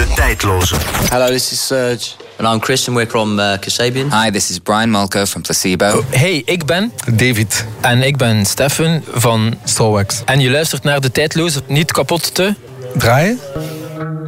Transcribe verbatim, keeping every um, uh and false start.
De Tijdloze. Hello, this is Serge. And I'm Christian, we're from uh, Kasabian. Hi, this is Brian Malco from Placebo. Hey, ik ben David. En ik ben Stefan van Strawwax. En je luistert naar De Tijdloze, niet kapot te Draaien?